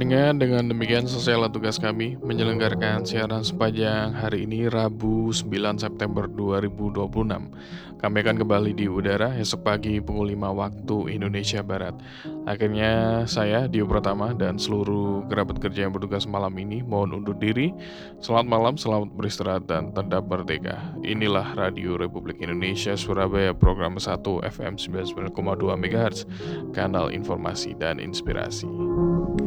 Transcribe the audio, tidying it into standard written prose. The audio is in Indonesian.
pendengar, dengan demikian selesailah tugas kami menyelenggarakan siaran sepanjang hari ini Rabu 9 September 2026. Kami akan kembali di udara esok pagi pukul 5 waktu Indonesia Barat. Akhirnya saya, Dio Pratama, dan seluruh kerabat kerja yang bertugas malam ini mohon undur diri. Selamat malam, selamat beristirahat, dan tetap merdeka. Inilah Radio Republik Indonesia Surabaya, program 1 FM 99,2 MHz, kanal informasi dan inspirasi.